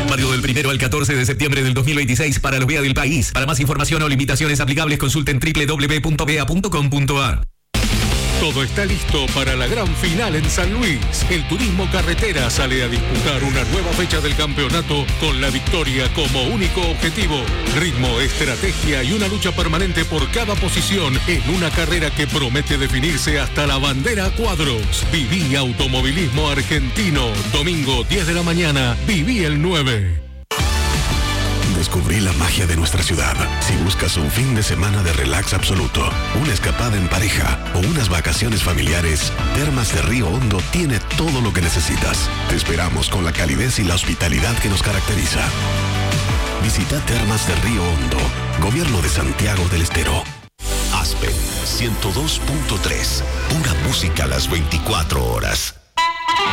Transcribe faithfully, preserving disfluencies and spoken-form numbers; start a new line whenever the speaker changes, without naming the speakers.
Válido del primero al catorce de septiembre del dos mil veintiséis para los B E A del país. Para más información o limitaciones aplicables, consulten doble u doble u doble u punto b e a punto com punto a r.
Todo está listo para la gran final en San Luis. El Turismo Carretera sale a disputar una nueva fecha del campeonato con la victoria como único objetivo. Ritmo, estrategia y una lucha permanente por cada posición en una carrera que promete definirse hasta la bandera a cuadros. Viví Automovilismo Argentino. Domingo diez de la mañana. Viví el nueve.
Descubrí la magia de nuestra ciudad. Si buscas un fin de semana de relax absoluto, una escapada en pareja o unas vacaciones familiares, Termas de Río Hondo tiene todo lo que necesitas. Te esperamos con la calidez y la hospitalidad que nos caracteriza. Visita Termas de Río Hondo, Gobierno de Santiago del Estero.
Aspen ciento dos punto tres, pura música a las veinticuatro horas.